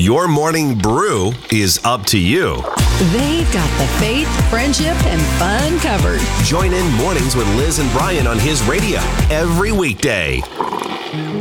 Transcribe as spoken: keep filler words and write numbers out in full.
Your morning brew is up to you. They've got the faith, friendship, and fun covered. Join in Mornings with Liz and Brian on his radio every weekday.